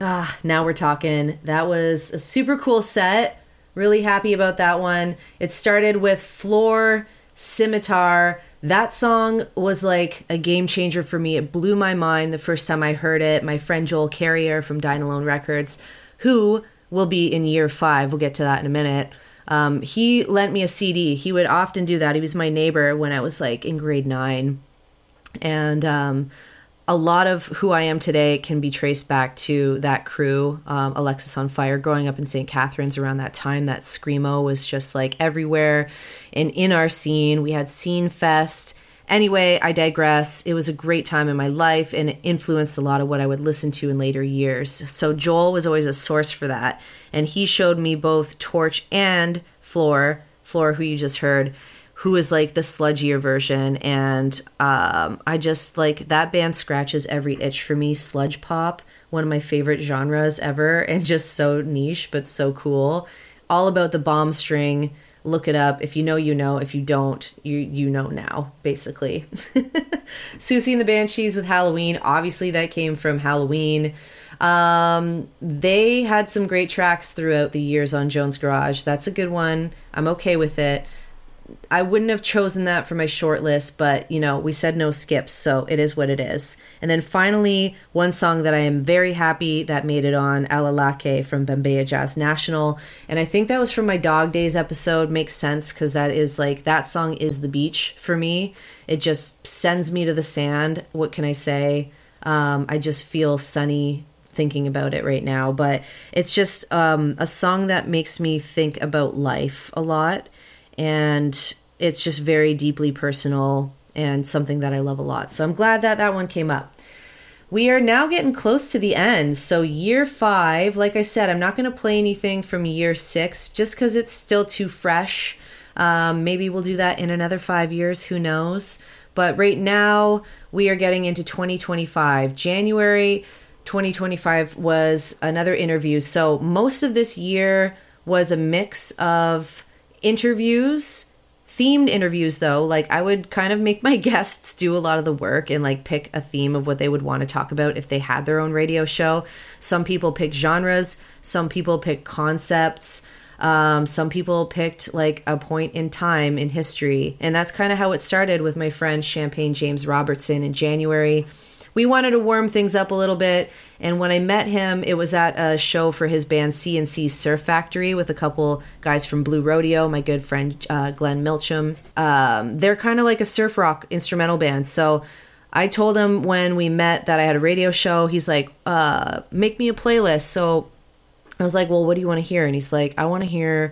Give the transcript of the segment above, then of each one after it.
Now we're talking. That was a super cool set. Really happy about that one. It started with Floor, Scimitar. That song was like a game changer for me. It blew my mind the first time I heard it. My friend Joel Carrier from Dine Alone Records, who will be in year 5, we'll get to that in a minute. He lent me a CD. He would often do that. He was my neighbor when I was like in grade 9. And a lot of who I am today can be traced back to that crew, Alexis on Fire. Growing up in St. Catharines around that time, that Screamo was just like everywhere. And in our scene, we had Scene Fest. Anyway, I digress. It was a great time in my life, and it influenced a lot of what I would listen to in later years. So Joel was always a source for that. And he showed me both Torch and Floor, who you just heard, who is like the sludgier version. And I just like that band scratches every itch for me. Sludge pop, one of my favorite genres ever, and just so niche, but so cool. All about the bomb string. Look it up. If you know, you know. If you don't, you know now, basically. Susie and the Banshees with Halloween. Obviously, that came from Halloween. They had some great tracks throughout the years on Jones Garage. That's a good one. I'm okay with it. I wouldn't have chosen that for my short list, but, you know, we said no skips, so it is what it is. And then finally, one song that I am very happy that made it on, Alalake from Bembeya Jazz National. And I think that was from my Dog Days episode. Makes sense, because that is like, that song is the beach for me. It just sends me to the sand. What can I say? I just feel sunny thinking about it right now. But it's just a song that makes me think about life a lot. And it's just very deeply personal and something that I love a lot. So I'm glad that that one came up. We are now getting close to the end. So year 5, like I said, I'm not going to play anything from year 6 just because it's still too fresh. Maybe we'll do that in another 5 years. Who knows? But right now we are getting into 2025. January 2025 was another interview. So most of this year was a mix of interviews, themed interviews though. Like I would kind of make my guests do a lot of the work and like pick a theme of what they would want to talk about if they had their own radio show. Some people pick genres, some people pick concepts, some people picked like a point in time in history. And that's kind of how it started with my friend Champagne James Robertson in January. We wanted to warm things up a little bit, and when I met him, it was at a show for his band CNC Surf Factory with a couple guys from Blue Rodeo, my good friend Glenn Milcham. They're kind of like a surf rock instrumental band, so I told him when we met that I had a radio show. He's like, make me a playlist. So I was like, well, what do you want to hear? And he's like, I want to hear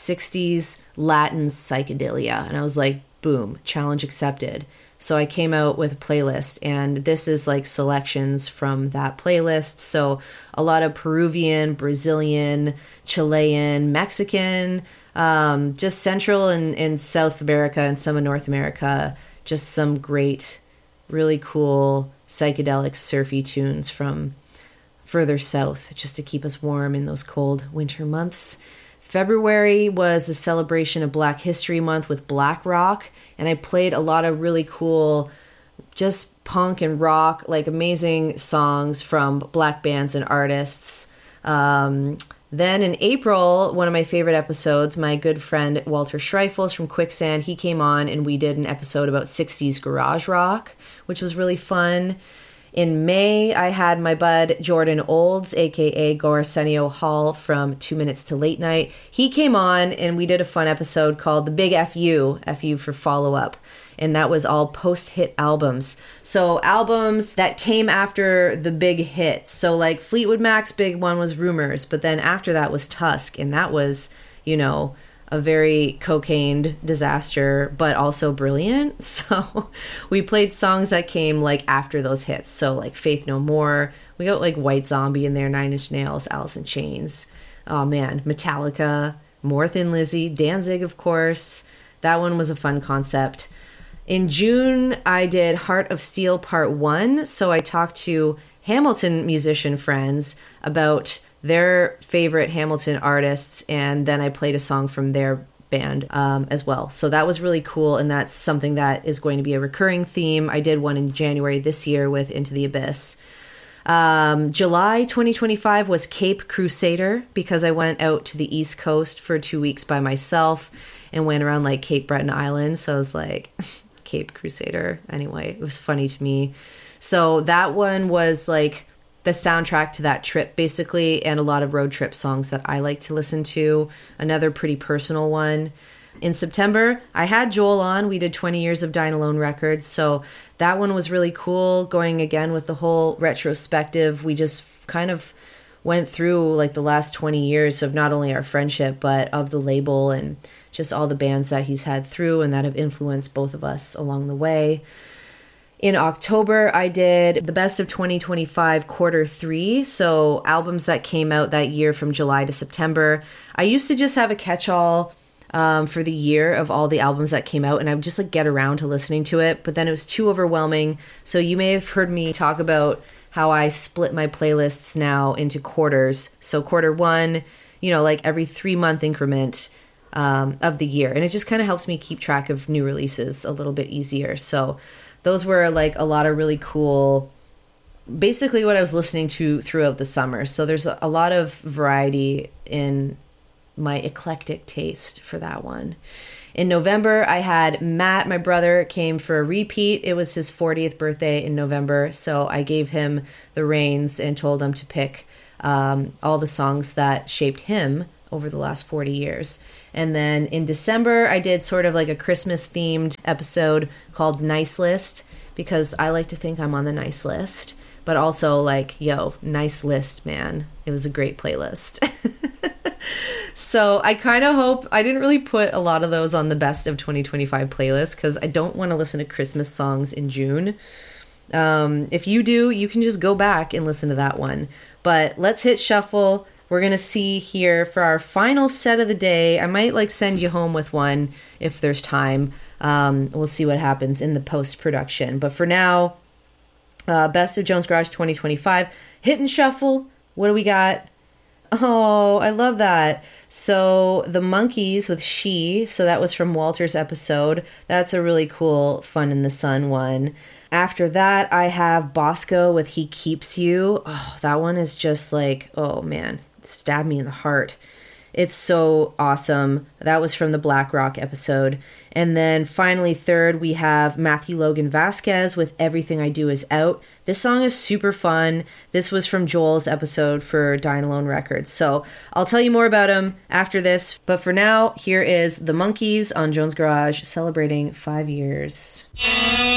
60s Latin psychedelia. And I was like, boom, challenge accepted. So I came out with a playlist, and this is like selections from that playlist. So a lot of Peruvian, Brazilian, Chilean, Mexican, just Central and South America and some of North America. Just some great, really cool psychedelic surfy tunes from further south, just to keep us warm in those cold winter months. February was a celebration of Black History Month with Black Rock, and I played a lot of really cool, just punk and rock, like amazing songs from Black bands and artists. Then in April, one of my favorite episodes, my good friend Walter Schreifels from Quicksand, he came on and we did an episode about 60s garage rock, which was really fun. In May, I had my bud Jordan Olds, a.k.a. Arsenio Hall from 2 Minutes to Late Night. He came on and we did a fun episode called The Big FU for follow-up. And that was all post-hit albums. So albums that came after the big hits. So like Fleetwood Mac's big one was Rumors, but then after that was Tusk. And that was, you know, a very cocaine disaster, but also brilliant. So we played songs that came like after those hits. So like Faith No More, we got like White Zombie in there, 9 Inch Nails, Alice in Chains. Oh man, Metallica, More Thin Lizzy, Danzig, of course. That one was a fun concept. In June, I did Heart of Steel Part 1. So I talked to Hamilton musician friends about their favorite Hamilton artists, and then I played a song from their band as well. So that was really cool, and that's something that is going to be a recurring theme. I did one in January this year with Into the Abyss. July 2025 was Cape Crusader because I went out to the East Coast for 2 weeks by myself and went around like Cape Breton Island. So I was like, Cape Crusader. Anyway, it was funny to me. So that one was like the soundtrack to that trip, basically, and a lot of road trip songs that I like to listen to. Another pretty personal one. In September, I had Joel on. We did 20 years of Dine Alone Records. So that one was really cool, going again with the whole retrospective. We just kind of went through like the last 20 years of not only our friendship, but of the label and just all the bands that he's had through and that have influenced both of us along the way. In October, I did the best of 2025 quarter 3. So albums that came out that year from July to September. I used to just have a catch-all for the year of all the albums that came out, and I would just like get around to listening to it, but then it was too overwhelming. So you may have heard me talk about how I split my playlists now into quarters. So quarter 1, like every 3-month increment of the year, and it just kind of helps me keep track of new releases a little bit easier. So those were like a lot of really cool, basically what I was listening to throughout the summer. So there's a lot of variety in my eclectic taste for that one. In November, I had Matt, my brother, came for a repeat. It was his 40th birthday in November, so I gave him the reins and told him to pick all the songs that shaped him over the last 40 years. And then in December, I did sort of like a Christmas-themed episode called Nice List, because I like to think I'm on the nice list, but also like, nice list, man. It was a great playlist. So I kind of hope, I didn't really put a lot of those on the best of 2025 playlist because I don't want to listen to Christmas songs in June. If you do, you can just go back and listen to that one. But let's hit shuffle. We're going to see here for our final set of the day. I might like send you home with one if there's time. We'll see what happens in the post-production. But for now, Best of Jones Garage 2025. Hit and shuffle. What do we got? Oh, I love that. So the Monkees with She. So that was from Walter's episode. That's a really cool Fun in the Sun one. After that, I have Bosco with He Keeps You. Oh, that one is just like, oh man, stabbed me in the heart. It's so awesome. That was from the Black Rock episode. And then finally, third, we have Matthew Logan Vasquez with Everything I Do Is Out. This song is super fun. This was from Joel's episode for Dine Alone Records. So I'll tell you more about him after this. But for now, here is The Monkees on Jones Garage celebrating 5 years.